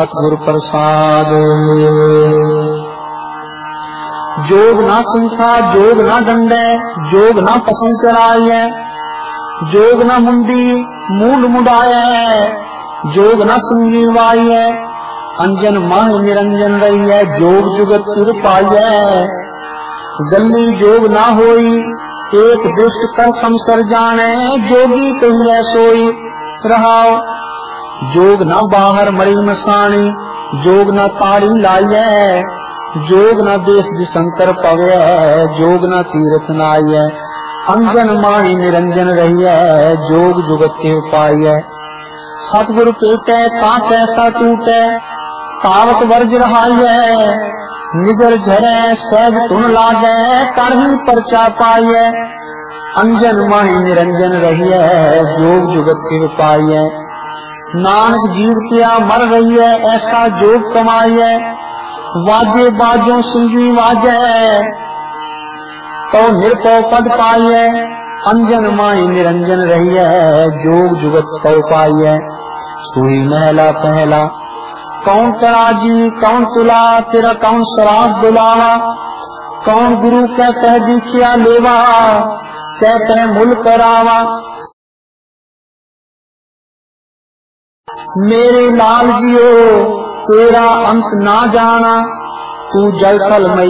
सतगुर प्रसाद। जोग ना संसा जोग ना दंडे, जोग ना पसंद कराए, जोग ना मुंडी मूंड मुडाए, जोग ना सुंगी वाई, अंजन माह निरंजन रही है, जोग जुगत सिर पाई। गली जोग ना होई, एक दुष्ट कर संसर जाने, जोगी कहिए सोई रहाओ। जोग ना बाहर मरी मसानी, जोग ना ताड़ी लाइए, जोग न देश दिशंकर पवे, जोग न तीर्थ नाइय। अंजन माही निरंजन रहिए, जोग जुगत के उपाय। सतगुरु पेटे कांच ऐसा टूटे, तावत वर्ज रहाइय। निजर झरे सहज तुन लागे, कर ही परचा पाइय। अंजन माही निरंजन रहिए, जोग जुगत के उपाय। नानक जीव क्या मर रही है, ऐसा जोग कमाइए। वाजे बाजों सिंगी वाजे, तो निरपो पद पाइए। अंजन माई निरंजन रहिए, जोग जुगत तो पाइए। सुई महला पहला, कौन तराजी कौन तुला, तेरा कौन शराब बुलावा। कौन गुरु कह कह दीखिया लेवा, कहते मुल करावा। मेरे लाल जियो तेरा अंत ना जाना, तू जल थल में